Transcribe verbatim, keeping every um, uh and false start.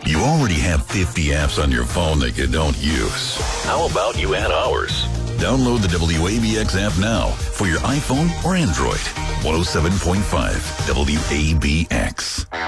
You already have fifty apps on your phone that you don't use. How about you add ours? Download the W A B X app now for your iPhone or Android. one oh seven point five W A B X.